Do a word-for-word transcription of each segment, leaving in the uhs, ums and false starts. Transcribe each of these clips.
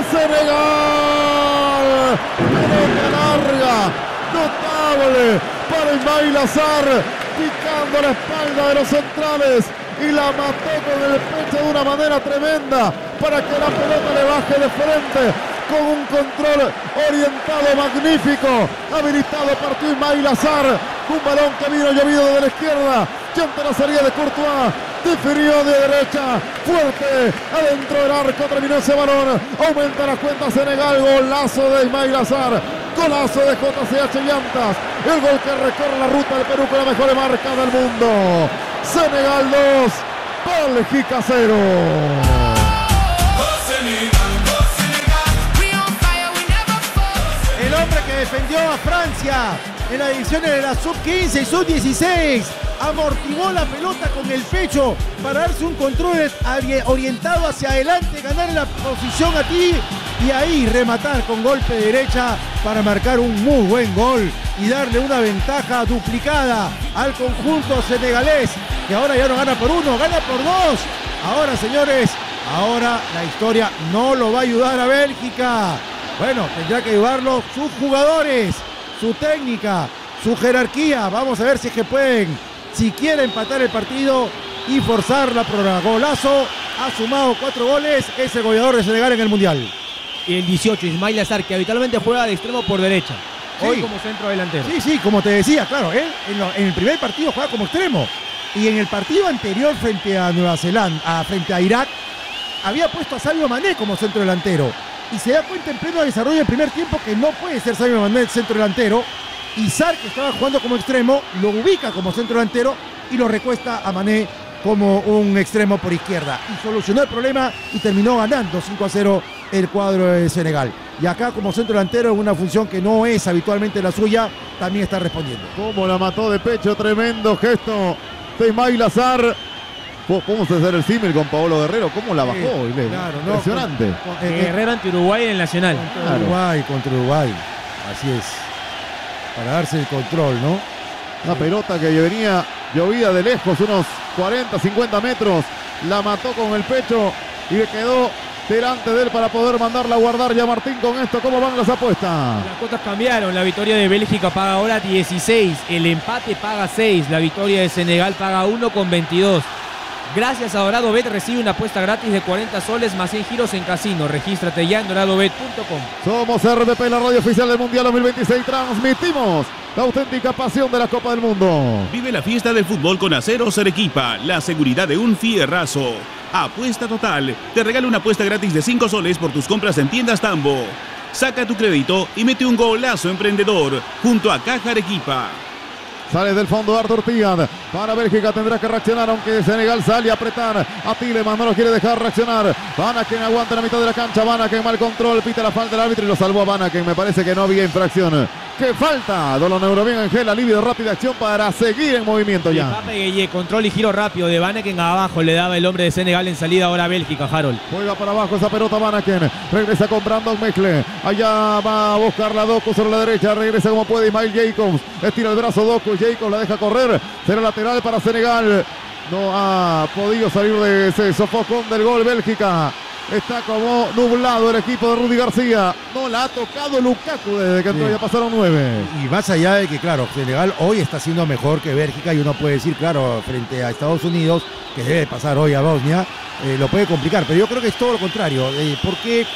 Senegal. Pelota larga, notable para Ismail Azar, picando la espalda de los centrales y la mató con el pecho de una manera tremenda para que la pelota le baje de frente con un control orientado magnífico. Habilitado partió Ismail Azar, un balón que vino llovido desde la izquierda, ante la salida de Courtois, definió de derecha, fuerte, adentro del arco, terminó ese balón, aumenta la cuenta Senegal, golazo de Ismail Azar, golazo de J C H Llantas, el gol que recorre la ruta del Perú con la mejor marca del mundo. Senegal dos, Bélgica cero. El hombre que defendió a Francia en las ediciones de la sub quince y sub dieciséis amortiguó la pelota con el pecho para darse un control orientado hacia adelante, ganar la posición a ti y ahí rematar con golpe de derecha para marcar un muy buen gol y darle una ventaja duplicada al conjunto senegalés, que ahora ya no gana por uno, gana por dos. Ahora, señores, ahora la historia no lo va a ayudar a Bélgica. Bueno, tendrá que ayudarlo sus jugadores, su técnica, su jerarquía. Vamos a ver si es que pueden, si quiere empatar el partido y forzar la prórroga. Golazo, ha sumado cuatro goles, es el goleador de Senegal en el Mundial. Y el dieciocho, Ismail Azar, que habitualmente juega de extremo por derecha. Hoy Sí. como centro delantero. Sí, sí, como te decía, claro, él en, lo- en el primer partido juega como extremo. Y en el partido anterior frente a Nueva Zelanda, a, frente a Irak, había puesto a Sadio Mané como centro delantero. Y se da cuenta en pleno desarrollo del primer tiempo que no puede ser Sadio Mané el centro delantero. Y Sarr, que estaba jugando como extremo, lo ubica como centro delantero y lo recuesta a Mané como un extremo por izquierda. Y solucionó el problema y terminó ganando cinco a cero el cuadro de Senegal. Y acá como centro delantero, en una función que no es habitualmente la suya, también está respondiendo. Cómo la mató de pecho, tremendo gesto de Ismail Azar. ¿Cómo se hace el símil con Paolo Guerrero? ¿Cómo la bajó? Sí, Iglesias? claro, no, Impresionante. con- con- Eh, eh, Guerrero ante Uruguay en el Nacional. Contra Claro. Uruguay, contra Uruguay. Así es. Para darse el control, ¿no? Una pelota que venía llovida de lejos, unos cuarenta, cincuenta metros. La mató con el pecho y le quedó delante de él para poder mandarla a guardar. Ya Martín, con esto, ¿cómo van las apuestas? Las cuotas cambiaron. La victoria de Bélgica paga ahora dieciséis. El empate paga seis. La victoria de Senegal paga uno con veintidós. Gracias a DoradoBet recibe una apuesta gratis de cuarenta soles más cien giros en casino. Regístrate ya en doradobet punto com. Somos R B P, la radio oficial del Mundial dos mil veintiséis. Transmitimos la auténtica pasión de la Copa del Mundo. Vive la fiesta del fútbol con Aceros Arequipa, la seguridad de un fierrazo. Apuesta total, te regala una apuesta gratis de cinco soles por tus compras en tiendas Tambo. Saca tu crédito y mete un golazo emprendedor junto a Caja Arequipa. Sale del fondo Arthur Tigan. Para Bélgica tendrá que reaccionar, aunque Senegal sale a apretar. A Tielemans no lo quiere dejar reaccionar. Van Aken aguanta en la mitad de la cancha. Van Aken mal control. Pita la falta del árbitro y lo salvó a Van Aken. Me parece que no había infracción. ¡Qué falta! Dolon Eurobien Angel, alivio de rápida acción para seguir en movimiento ya. Pape Gueye, control y giro rápido de Van Aken abajo. Le daba el hombre de Senegal en salida ahora a Bélgica, Harold. Juega para abajo esa pelota Van Aken. Regresa con Brandon Mekle. Allá va a buscar la Doku sobre la derecha. Regresa como puede Ismail Jacobs. Estira el brazo Doku. Jacobs la deja correr. Será lateral para Senegal. No ha podido salir de ese sofocón del gol Bélgica. Está como nublado el equipo de Rudy García. No la ha tocado Lukaku desde que entró, Sí. ya pasaron nueve. Y más allá de que, claro, Senegal hoy está siendo mejor que Bélgica y uno puede decir, claro, frente a Estados Unidos, que debe pasar hoy a Bosnia, eh, lo puede complicar. Pero yo creo que es todo lo contrario, eh, porque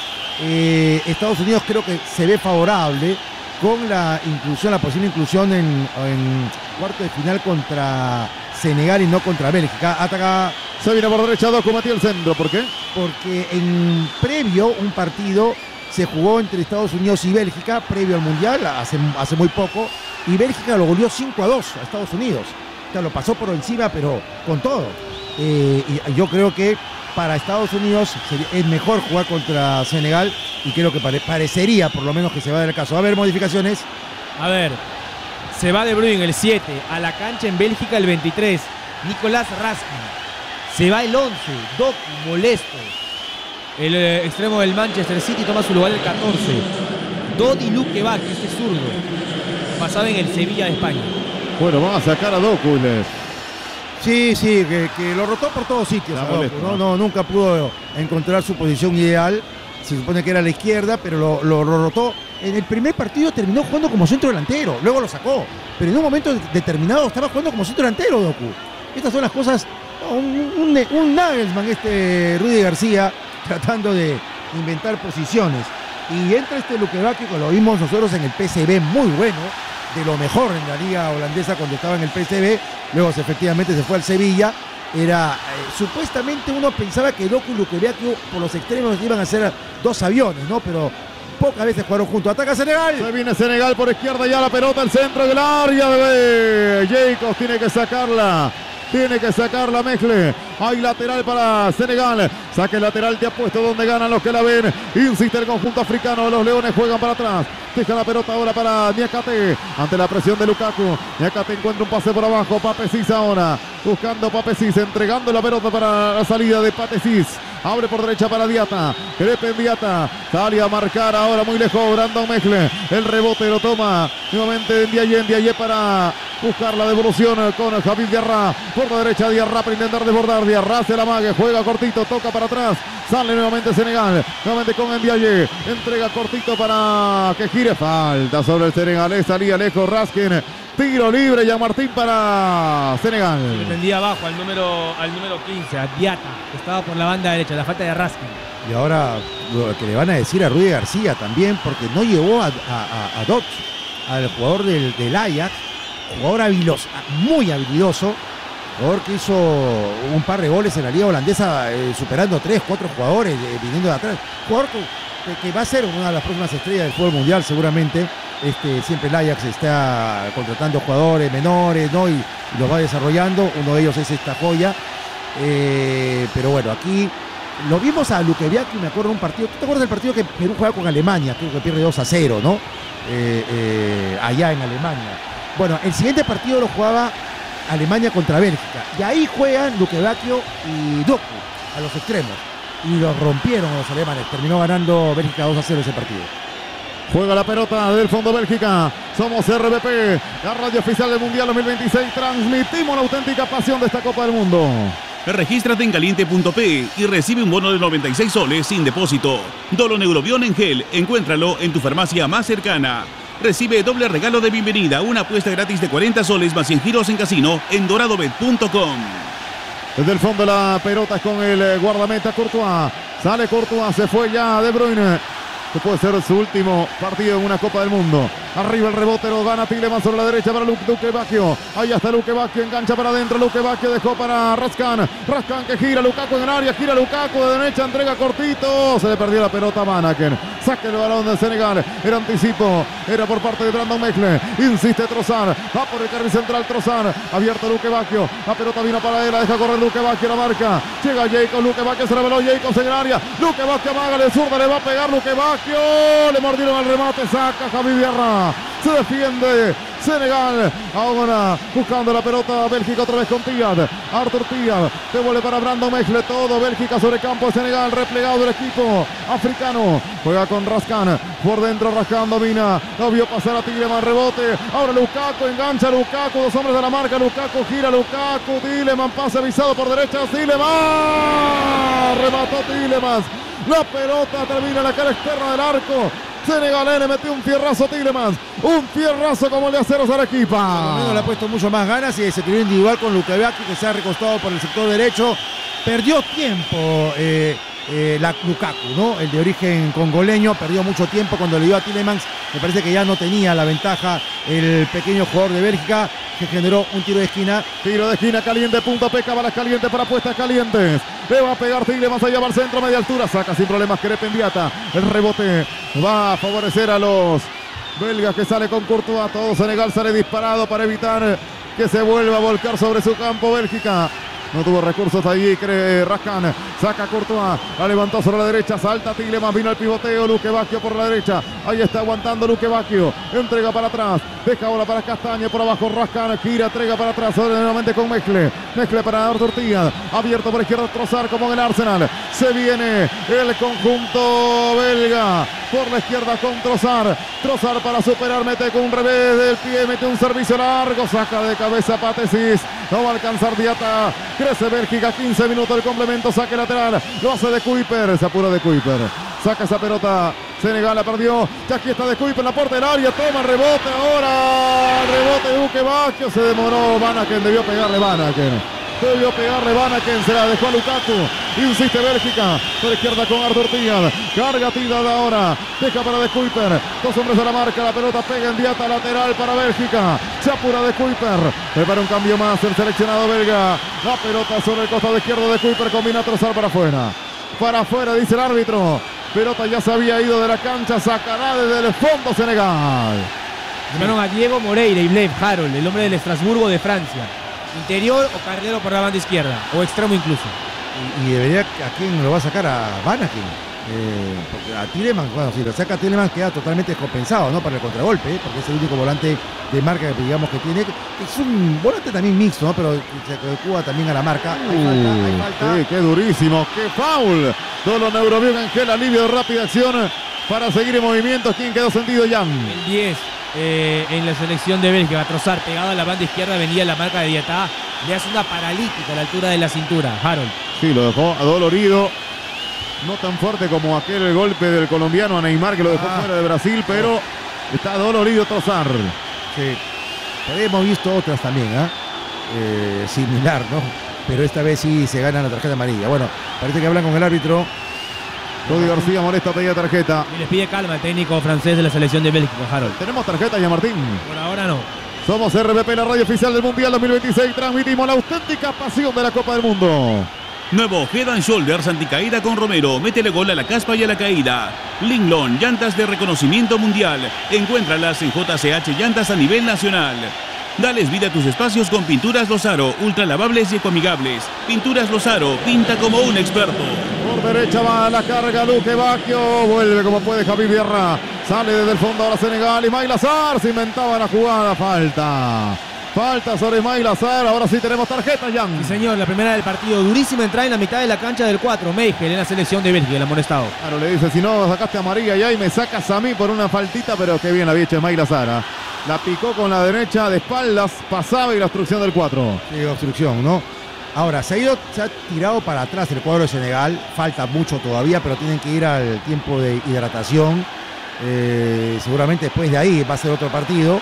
eh, Estados Unidos creo que se ve favorable con la inclusión, la posible inclusión en, en cuarto de final contra Senegal y no contra Bélgica. Ataca. Se viene por derecha, Doku metió el centro. ¿Por qué? Porque en previo un partido se jugó entre Estados Unidos y Bélgica, previo al Mundial, hace, hace muy poco, y Bélgica lo goleó cinco a dos a Estados Unidos. O sea, lo pasó por encima, pero con todo. Eh, y yo creo que para Estados Unidos es mejor jugar contra Senegal, y creo que pare, parecería por lo menos que se va a dar el caso. Va a haber modificaciones. A ver, se va De Bruyne el siete, a la cancha en Bélgica el veintitrés, Nicolás Raskin. Se va el once, Doku, molesto. El eh, extremo del Manchester City toma su lugar el catorce. Dodi Luquevac, este zurdo, basado en el Sevilla de España. Bueno, van a sacar a Doku. Les... Sí, sí, que, que lo rotó por todos sitios. Está a Doku, molesto, ¿no? ¿no? No, nunca pudo encontrar su posición ideal. se supone que era a la izquierda, pero lo, lo, lo rotó. En el primer partido terminó jugando como centro delantero, luego lo sacó, pero en un momento determinado estaba jugando como centro delantero, Doku. Estas son las cosas, un, un, un Nagelsmann, este Rudy García, tratando de inventar posiciones. Y entra este Luque Bacchio, que lo vimos nosotros en el P S V, muy bueno, de lo mejor en la liga holandesa cuando estaba en el P S V, luego se, efectivamente se fue al Sevilla. Era, eh, supuestamente uno pensaba que Doku y Luque Bacchio por los extremos iban a ser dos aviones, ¿no? Pero pocas veces jugaron juntos. Ataca Senegal. Se viene Senegal por izquierda, ya la pelota, el centro del área, bebé. Jacobs tiene que sacarla. Tiene que sacarla Mejle. Hay lateral para Senegal. Saque lateral de apuesto donde ganan los que la ven. Insiste el conjunto africano. Los leones juegan para atrás. Deja la pelota ahora para Niakate. Ante la presión de Lukaku. Niakate encuentra un pase por abajo. Pape Ciss ahora. Buscando Pape Ciss. Entregando la pelota para la salida de Pape Ciss. Abre por derecha para Diata. Crepen Diata. Sale a marcar ahora muy lejos Brandon Mejle. El rebote lo toma nuevamente Ndiaye. Ndiaye para buscar la devolución con Javid Diarra. Por la derecha Diarra para intentar desbordar. Diarra se la mague. Juega cortito. Toca para atrás. Sale nuevamente Senegal. Nuevamente con Ndiaye. Entrega cortito para que gire. Falta sobre el senegalés. Salía lejos Raskin. Tiro libre ya Martín para Senegal. Le tendía abajo al número, al número quince, a Diata, que estaba por la banda derecha, la falta de Raskin. Y ahora lo que le van a decir a Rudy García también, porque no llevó a, a, a Dot, al jugador del, del Ajax, jugador habilidoso, muy habilidoso, jugador que hizo un par de goles en la liga holandesa, eh, superando tres, cuatro jugadores, eh, viniendo de atrás. Jugador que, que va a ser una de las próximas estrellas del fútbol mundial seguramente. Este, siempre el Ajax está contratando jugadores menores, ¿no? Y, y los va desarrollando. Uno de ellos es esta joya. Eh, pero bueno, aquí lo vimos a Luque Bacchio, me acuerdo de un partido. ¿Tú te acuerdas del partido que Perú juega con Alemania? Creo que pierde dos a cero, ¿no? Eh, eh, allá en Alemania. Bueno, el siguiente partido lo jugaba Alemania contra Bélgica. Y ahí juegan Luque Bacchio y Doku a los extremos. Y los rompieron los alemanes. Terminó ganando Bélgica dos a cero ese partido. Juega la pelota del fondo Bélgica. Somos R B P, la radio oficial del Mundial dos mil veintiséis. Transmitimos la auténtica pasión de esta Copa del Mundo. Regístrate en caliente punto p y recibe un bono de noventa y seis soles sin depósito. Dolo Neurobión en gel. Encuéntralo en tu farmacia más cercana. Recibe doble regalo de bienvenida, una apuesta gratis de cuarenta soles más cien giros en casino en doradobet punto com. Desde el fondo la pelota es con el guardameta Courtois. Sale Courtois, se fue ya De Bruyne. Que puede ser su último partido en una Copa del Mundo. Arriba el rebote, lo gana Tielemans sobre la derecha para Luque Bacchio. Ahí está Luque Bacchio, engancha para adentro. Luque Bacchio dejó para Raskan. Raskan que gira, Lukaku en el área, gira Lukaku de derecha, entrega cortito. Se le perdió la pelota a Manaken. Saque el balón de Senegal. Era anticipo, era por parte de Brandon Mejle. Insiste Trossard, va por el carril central Trossard. Abierto Luque Bacchio. La pelota vino para él, la deja correr Luque Bacchio, la marca. Llega Jacobs, Luque Bacchio se reveló Jacobs en el área. Luque Bacchio amaga de zurda, le va a pegar Luque Bacchio. Le mordieron al remate, saca Javi Diarra. Se defiende Senegal. Ahora buscando la pelota Bélgica otra vez con Tiad. Arthur Tiad devuelve para Brandon Mejle. Todo Bélgica sobre campo de Senegal. Replegado el equipo africano. Juega con Raskan. Por dentro Raskan domina. Lo vio pasar a Tielemans. Rebote. Ahora Lukaku engancha. Lukaku. Dos hombres de la marca. Lukaku gira. Lukaku. Tielemans pase avisado por derecha. Tielemans. Remató Tielemans. La pelota termina en la cara externa del arco. Senegal le metió un fierrazo a Tielemans. Un fierrazo como el de Aceros Arequipa. Por lo menos le ha puesto mucho más ganas y se tiró individual con Luque Bacchio, que se ha recostado por el sector derecho. Perdió tiempo eh, eh, la Lukaku, ¿no? El de origen congoleño. Perdió mucho tiempo cuando le dio a Tielemans. Me parece que ya no tenía la ventaja el pequeño jugador de Bélgica, que generó un tiro de esquina. Tiro de esquina caliente, punta Peca, balas calientes para puestas calientes. Le va a pegar Tielemans, allá va al centro, media altura, saca sin problemas Crepen Diata. El rebote va a favorecer a los belgas que sale con Courtois. Todo Senegal sale disparado para evitar que se vuelva a volcar sobre su campo Bélgica. No tuvo recursos allí, cree Raskan. Saca Courtois, la levantó sobre la derecha, salta Tielemans, vino el pivoteo, Luque Bacchio por la derecha. Ahí está aguantando Luque Bacchio. Entrega para atrás, deja ahora para Castaño, por abajo Raskan, gira, entrega para atrás, ahora nuevamente con Mejle. Mejle para Arthur Tiad, abierto por izquierda Trossard como en el Arsenal. Se viene el conjunto belga por la izquierda con Trossard. Trossard para superar, mete con un revés del pie, mete un servicio largo, saca de cabeza Pape Ciss. No va a alcanzar Diata. Crece Bélgica, quince minutos el complemento, saque lateral. Lo hace de Kuiper, se apura de Kuiper. Saca esa pelota. Senegal la perdió. Ya aquí está De Cuyper en la puerta del área. Toma el rebote ahora. Rebote de Duque Bacchio. Se demoró Vanaken. Debió pegarle Vanaken. Debió pegarle Vanaken. Se la dejó a Lukaku. Insiste Bélgica. Por izquierda con Arthur Tigan. Carga Tigan ahora. Deja para De Cuyper. Dos hombres a la marca. La pelota pega en diata lateral para Bélgica. Se apura De Cuyper. Prepara un cambio más el seleccionado belga. La pelota sobre el costado izquierdo de Cuyper. Combina Trossard para afuera. Para afuera dice el árbitro. Pelota ya se había ido de la cancha. Sacará desde el fondo Senegal. Llamaron a Diego Moreira y Blaise Harold, el hombre del Estrasburgo de Francia. Interior o carrilero por la banda izquierda. O extremo incluso. Y, y debería, ¿a quién lo va a sacar? A Vanaken. Eh, porque a Tielemans, bueno, si lo saca a Tielemans queda totalmente descompensado, ¿no? Para el contragolpe, ¿eh? Porque es el único volante de marca que digamos que tiene. Es un volante también mixto, ¿no? Pero se adecua también a la marca. Hay Uh, falta, hay falta. sí, qué durísimo, qué foul. Todo Neurobión Ángel, alivio de rápida acción para seguir en movimiento. ¿Quién quedó sentido, Jan? El diez eh, en la selección de Bélgica. Trossard pegado a la banda izquierda, venía la marca de Diatá. Le hace una paralítica a la altura de la cintura. Harold. Sí, lo dejó adolorido. No tan fuerte como aquel golpe del colombiano a Neymar que lo dejó Ah. fuera de Brasil, pero está dolorido Trossard. Sí. Pero hemos visto otras también, ¿ah? Eh, similar, ¿no? Pero esta vez sí se gana la tarjeta amarilla. Bueno, parece que hablan con el árbitro. Cody García molesta, pedía tarjeta. Y les pide calma el técnico francés de la selección de Bélgica, Harold. Tenemos tarjeta ya, Martín. Por ahora no. Somos R B P, la radio oficial del Mundial dos mil veintiséis. Transmitimos la auténtica pasión de la Copa del Mundo. Nuevo Head and Shoulders anticaída con Romero. Métele gol a la caspa y a la caída. Linglon, llantas de reconocimiento mundial. Encuéntralas en J C H Llantas a nivel nacional. Dales vida a tus espacios con Pinturas Lozaro, ultra lavables y ecoamigables. Pinturas Lozaro, pinta como un experto. Por derecha va la carga Luque Bacchio. Vuelve como puede Javi Vierra. Sale desde el fondo ahora Senegal. Ismail Azar se inventaba la jugada. Falta. Falta sobre Ismail Azar. Ahora sí tenemos tarjeta, Jan. Sí, señor, la primera del partido. Durísima entrada en la mitad de la cancha del cuatro. Meigel en la selección de Bélgica, el amonestado. Claro, le dice, si no sacaste a amarilla ya y me sacas a mí por una faltita, pero qué bien la había hecho Ismail Azar. ¿eh? La picó con la derecha de espaldas, pasaba y la obstrucción del cuatro. Sí, obstrucción, ¿no? Ahora, se ha ido, se ha tirado para atrás el cuadro de Senegal. Falta mucho todavía, pero tienen que ir al tiempo de hidratación. Eh, seguramente después de ahí va a ser otro partido.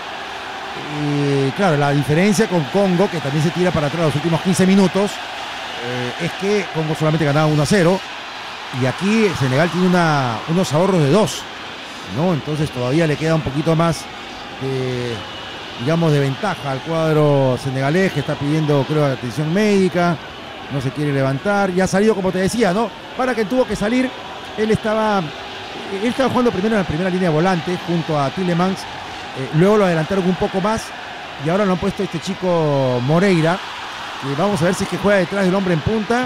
Y claro, la diferencia con Congo, que también se tira para atrás los últimos quince minutos, eh, es que Congo solamente ganaba uno a cero. Y aquí Senegal tiene una, unos ahorros de dos, ¿no? Entonces todavía le queda un poquito más de, digamos, de ventaja al cuadro senegalés, que está pidiendo, creo, atención médica. No se quiere levantar. Ya ha salido, como te decía, ¿no? Para que tuvo que salir. Él estaba, él estaba jugando primero en la primera línea de volante junto a Tielemans. Eh, luego lo adelantaron un poco más y ahora lo han puesto este chico Moreira. Y vamos a ver si es que juega detrás del hombre en punta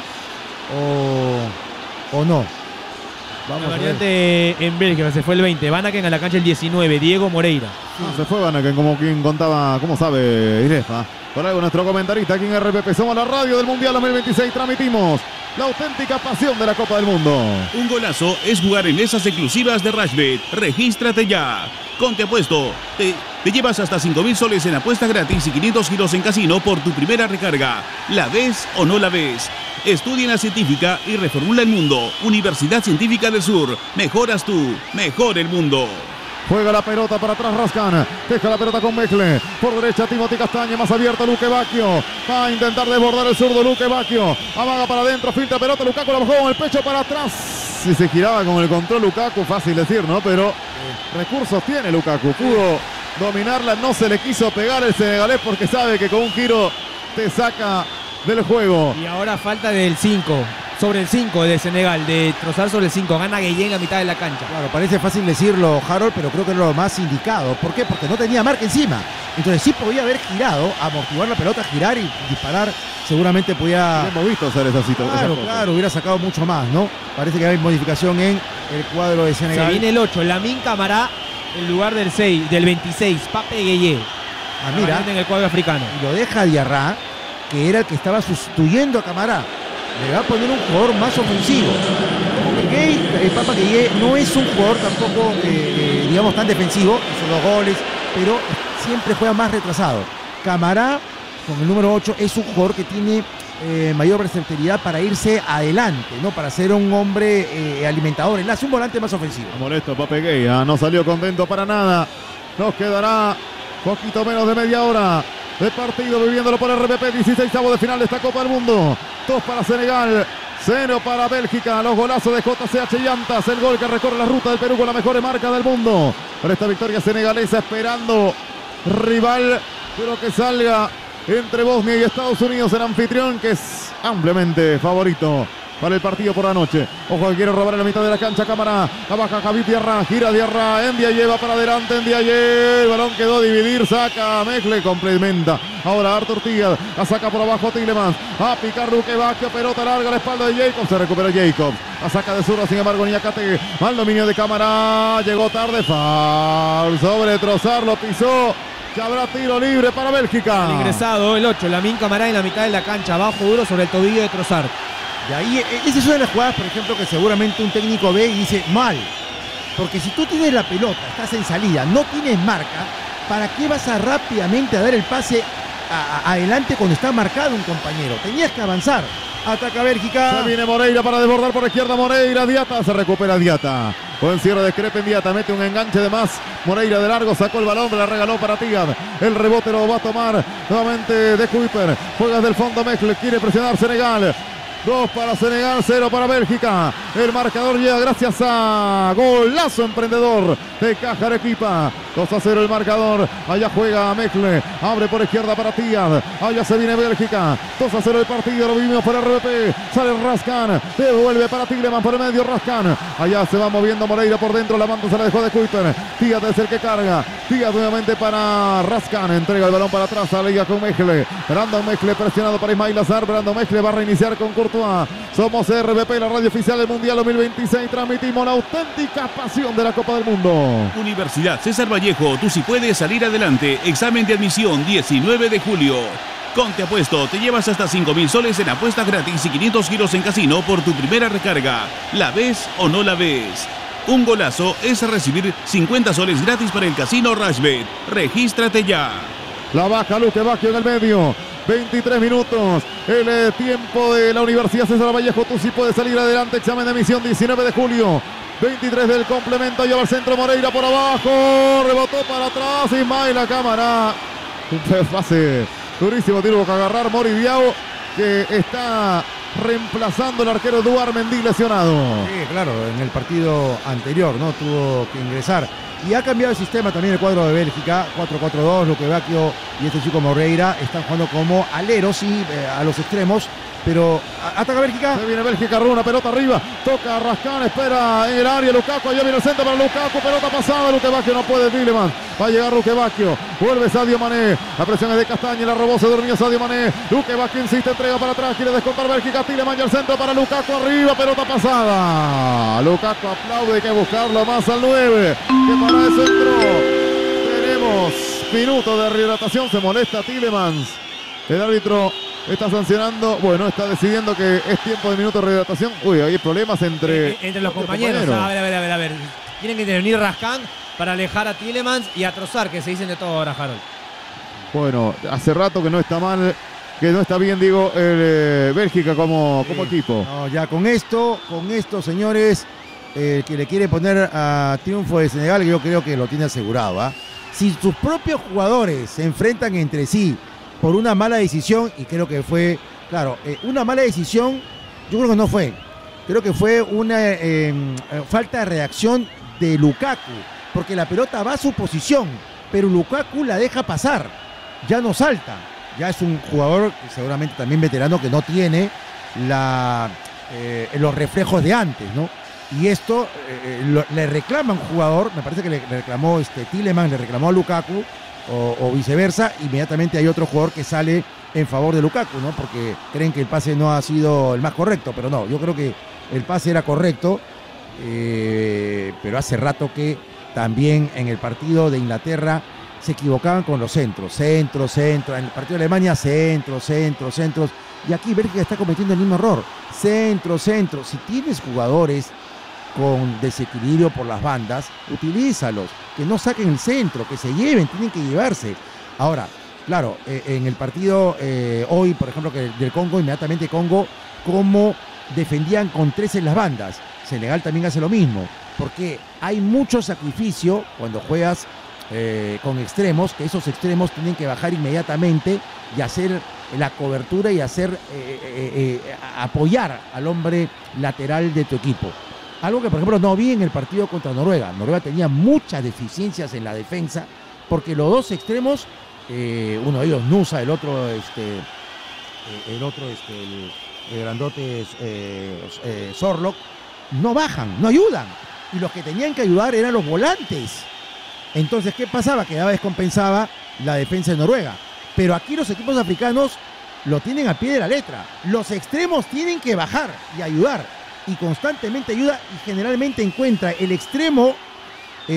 o, o no. Vamos La a ver. variante en Bélgica, se fue el veinte. Vanaken a la cancha el diecinueve. Diego Moreira. Ah, se fue Vanaken, como quien contaba, ¿cómo sabe Irefa? Por algo nuestro comentarista aquí en R P P. Somos la radio del Mundial dos mil veintiséis. Transmitimos la auténtica pasión de la Copa del Mundo. Un golazo es jugar en esas exclusivas de Rashbet. Regístrate ya. Conte Apuesto. Te, te llevas hasta cinco mil soles en apuesta gratis y quinientos giros en casino por tu primera recarga. ¿La ves o no la ves? Estudia en la científica y reformula el mundo. Universidad Científica del Sur. Mejoras tú, mejor el mundo. Juega la pelota para atrás Rascan. Deja la pelota con Mekle. Por derecha Timothy Castaña. Más abierto Luque Bacchio. Va a intentar desbordar el zurdo Luque Bacchio. Amaga para adentro. Filtra pelota. Lukaku la bajó con el pecho para atrás. Si se giraba con el control Lukaku, fácil decir, ¿no? Pero eh, recursos tiene Lukaku. Pudo dominarla. No se le quiso pegar el senegalés porque sabe que con un giro te saca del juego. Y ahora falta del cinco. Sobre el cinco de Senegal. De Trossard sobre el cinco. Gana Gueye en la mitad de la cancha. Claro, parece fácil decirlo, Harold, pero creo que es lo más indicado. ¿Por qué? Porque no tenía marca encima. Entonces sí podía haber girado, amortiguar la pelota, girar y disparar. Seguramente podía... Hemos visto hacer esa situación. Claro, claro, hubiera sacado mucho más, ¿no? Parece que hay modificación en el cuadro de Senegal. Se viene el ocho. Lamin Camara en lugar del seis, del veintiséis. Pape Gueye. Ah, mira, En el cuadro africano. y lo deja Diarra, que era el que estaba sustituyendo a Camará. Le va a poner un jugador más ofensivo. Gueye, el Papa Gueye no es un jugador tampoco, eh, eh, digamos, tan defensivo, hizo dos goles, pero siempre juega más retrasado. Camará, con el número ocho, es un jugador que tiene eh, mayor versatilidad para irse adelante, ¿no? Para ser un hombre eh, alimentador. Él hace un volante más ofensivo. Molesto Pape Gueye, no salió contento para nada. Nos quedará poquito menos de media hora de partido viviéndolo por R P P, dieciseisavo de final de esta Copa del Mundo. Dos para Senegal, cero para Bélgica. Los golazos de J C H Llantas, el gol que recorre la ruta del Perú con la mejor marca del mundo. Para esta victoria senegalesa, esperando rival, pero que salga entre Bosnia y Estados Unidos, el anfitrión, que es ampliamente favorito para el partido por la noche. Ojo que quiere robar en la mitad de la cancha. Cámara, abaja Javi Diarra, gira Diarra, Endia lleva para adelante, Endia, el balón quedó a dividir, saca Mejle, complementa. Ahora Artur Tigad, la saca por abajo Tielemans, a picar Luque Bacchio, pelota larga a la espalda de Jacobs, se recupera Jacobs, la saca de zurda, sin embargo Niakate, mal dominio de Cámara, llegó tarde, foul sobre Trossard, lo pisó. Que habrá tiro libre para Bélgica. El ingresado, el ocho, Lamine Camara en la mitad de la cancha, abajo duro sobre el tobillo de Trossard. Y ahí, esa es una de las jugadas, por ejemplo, que seguramente un técnico ve y dice, mal. Porque si tú tienes la pelota, estás en salida, no tienes marca, ¿para qué vas a rápidamente a dar el pase a, a, adelante cuando está marcado un compañero? Tenías que avanzar. Ataca Bélgica. Se viene Moreira para desbordar por la izquierda. Moreira, Diata, se recupera Diata. Buen cierre de Crepe en Diata, mete un enganche de más. Moreira de largo, sacó el balón, la regaló para Tigad. El rebote lo va a tomar nuevamente de Kuiper. Juega desde el fondo Mejle, quiere presionar Senegal. Dos para Senegal, cero para Bélgica. El marcador llega gracias a golazo emprendedor de Caja Arequipa. dos a cero el marcador. Allá juega Mejle. Abre por izquierda para Tigad. Allá se viene Bélgica. dos a cero el partido. Lo vivimos por R P P. Sale Raskan. Devuelve para Tielemans por el medio Raskan. Allá se va moviendo Moreira por dentro. La mano se la dejó de Kuiper. Tigad es el que carga. Tigad nuevamente para Raskan. Entrega el balón para atrás. Liga con Mejle. Brandon Mejle presionado para Ismail Azar. Brandon Mejle va a reiniciar con Courtois. Somos R P P, la radio oficial del Mundial dos mil veintiséis. Transmitimos la auténtica pasión de la Copa del Mundo. Universidad César Vallejo, tú sí puedes salir adelante. Examen de admisión diecinueve de julio. Con Te Apuesto te llevas hasta cinco mil soles en apuestas gratis y quinientos giros en casino por tu primera recarga. ¿La ves o no la ves? Un golazo es recibir cincuenta soles gratis para el casino Rashbet. Regístrate ya. La baja Luque Bacchio en el medio. veintitrés minutos, el eh, tiempo de la Universidad César Vallejo. Tú sí puedes salir adelante. Examen de admisión diecinueve de julio. veintitrés del complemento. Lleva al centro Moreira por abajo. Rebotó para atrás. Ismail la cámara. Un pase durísimo. Tuvo que agarrar Mori Diao, que está reemplazando el arquero Eduard Mendy lesionado. Sí, claro, en el partido anterior, ¿no? Tuvo que ingresar. Y ha cambiado el sistema también el cuadro de Bélgica, cuatro cuatro dos, Luque Bacchio y este chico Moreira están jugando como aleros, sí, eh, a los extremos, pero ataca Bélgica. Se viene Bélgica, roba una pelota arriba, toca a Raskan, espera en el área Lukaku, allá viene el centro para Lukaku, pelota pasada, Luque Bacchio no puede, Tielemans, va a llegar Luque Bacchio, vuelve Sadio Mané, la presión es de Castaña, la robó, se durmió Sadio Mané, Luque Bacchio insiste, entrega para atrás, quiere descontar Bélgica, Tielemans y el centro para Lukaku, arriba, pelota pasada, Lukaku aplaude, hay que buscarlo más al nueve, que para eso entró. Tenemos minuto de rehidratación, se molesta Tielemans, el árbitro está sancionando, bueno, está decidiendo que es tiempo de minuto de rehidratación. Uy, hay problemas entre, eh, entre los compañeros. compañeros. A ver, a ver, a ver, a ver. Tienen que intervenir Raskan para alejar a Tielemans y a Trossard, que se dicen de todo ahora, Harold. Bueno, hace rato que no está mal, que no está bien, digo, el, eh, Bélgica como, como sí. equipo. No, ya con esto, con esto, señores, eh, que le quiere poner a triunfo de Senegal, yo creo que lo tiene asegurado. ¿eh? Si sus propios jugadores se enfrentan entre sí por una mala decisión, y creo que fue, claro, eh, una mala decisión, yo creo que no fue. Creo que fue una eh, falta de reacción de Lukaku, porque la pelota va a su posición, pero Lukaku la deja pasar, ya no salta. Ya es un jugador seguramente también veterano que no tiene la, eh, los reflejos de antes, ¿no? Y esto eh, lo, le reclama un jugador, me parece que le, le reclamó este, Tielemans, le reclamó a Lukaku, O, o viceversa, inmediatamente hay otro jugador que sale en favor de Lukaku, ¿no? Porque creen que el pase no ha sido el más correcto, pero no, yo creo que el pase era correcto, eh, pero hace rato que también en el partido de Inglaterra se equivocaban con los centros, centro, centro, en el partido de Alemania, centro, centro, centros, y aquí Bélgica está cometiendo el mismo error, centro, centro. Si tienes jugadores con desequilibrio por las bandas, utilízalos, que no saquen el centro, que se lleven, tienen que llevarse. Ahora, Claro, eh, en el partido eh, hoy, por ejemplo, que del Congo, inmediatamente Congo, cómo defendían con tres en las bandas. Senegal también hace lo mismo, porque hay mucho sacrificio cuando juegas eh, con extremos, que esos extremos tienen que bajar inmediatamente y hacer la cobertura y hacer eh, eh, eh, apoyar al hombre lateral de tu equipo. Algo que, por ejemplo, no vi en el partido contra Noruega. Noruega tenía muchas deficiencias en la defensa, porque los dos extremos, eh, uno de ellos Nusa, el otro, este, eh, el otro, este, el, el grandote eh, eh, Sorlock, no bajan, no ayudan. Y los que tenían que ayudar eran los volantes. Entonces, ¿qué pasaba? Que cada vez compensaba la defensa de Noruega. Pero aquí los equipos africanos lo tienen al pie de la letra. Los extremos tienen que bajar y ayudar. Y constantemente ayuda y generalmente encuentra el extremo